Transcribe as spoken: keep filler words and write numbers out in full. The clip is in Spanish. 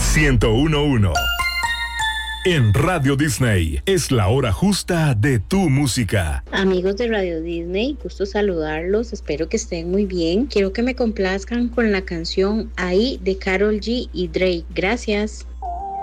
ciento uno punto uno. En Radio Disney es la hora justa de tu música. Amigos de Radio Disney, gusto saludarlos, espero que estén muy bien. Quiero que me complazcan con la canción Ahí de Karol G y Drake. Gracias.